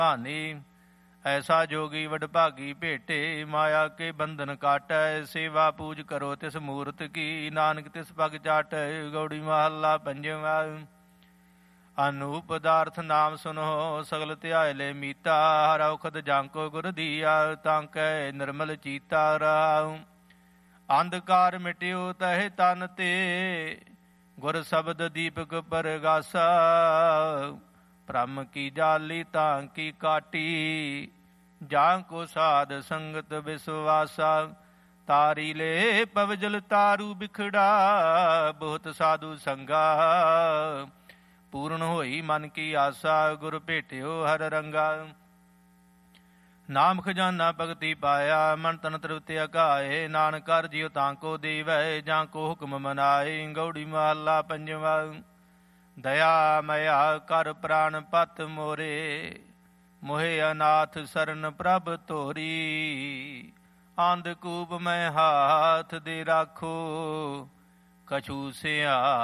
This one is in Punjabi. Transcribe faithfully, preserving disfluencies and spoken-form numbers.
ਭਾਨੀ। ਐਸਾ ਜੋਗੀ ਵਡਭਾਗੀ ਭੇਟੇ, ਮਾਇਆ ਕੇ ਬੰਧਨ ਕਾਟੈ। ਸੇਵਾ ਪੂਜ ਕਰੋ ਤਿਸ ਮੂਰਤ ਕੀ, ਨਾਨਕ ਤਿਸ ਪਗ ਚਾਟੈ। ਗੌੜੀ ਮਹੱਲਾ ਪੰਜਵਾ। ਅਨੂਪ ਪਦਾਰਥ ਨਾਮ ਸੁਨੋ, ਸਗਲ ਧਿਆਏ ਲੈ ਮੀਤਾ। ਹਰ ਔਖਦ ਜਾਂਕੋ ਗੁਰ ਦੀਆ, ਤਾਂ ਕੈ ਨਿਰਮਲ ਚੀਤਾ ਰਹਾਉ। ਅੰਧਕਾਰ ਮਿਟਿਓ ਤਹਿ ਤਨ ਤੇ, ਗੁਰ ਸ਼ਬਦ ਦੀਪਕ ਪਰਗਾਸਾ। ਭ੍ਰਮ ਕੀ ਜਾਲੀ ਤਾਂ ਕੀ ਕਾਟੀ, ਜਾਂ ਕੋ ਸਾਧ ਸੰਗਤ ਵਿਸਵਾਸਾ। ਤਾਰੀ ਲੈ ਪਵਜਲ ਤਾਰੂ ਬਿਖੜਾ, ਬਹੁਤ ਸਾਧੂ ਸੰਗਾ। ਪੂਰਨ ਹੋਈ ਮਨ ਕੀ ਆਸਾ, ਗੁਰ ਭੇਟਿਓ ਹਰ ਰੰਗਾ। ਨਾਮ ਖਜ਼ਾਨਾ ਭਗਤੀ ਪਾਇਆ, ਮਨ ਤਨ ਤ੍ਰਿਪਤ ਅਕਾਏ। ਨਾਨਕ ਕਰ ਜਿਉ ਤਾਂ ਕੋ ਦੇਵੈ, ਜਾਂ ਕੋ ਹੁਕਮ ਮਨਾਏ। ਗੌੜੀ ਮਹੱਲਾ ਪੰਜਵਾ। ਦਇਆ ਮਇਆ ਕਰ ਪ੍ਰਾਨ ਪਤ ਮੋਰੇ, ਮੋਹਿ ਅਨਾਥ ਸਰਨ ਪ੍ਰਭ ਤੋਰੀ। ਅੰਧਕੂਪ ਮੈਂ ਹਾਥ ਦੇ ਰਾਖੋ, ਕਛੂ ਸਿਆ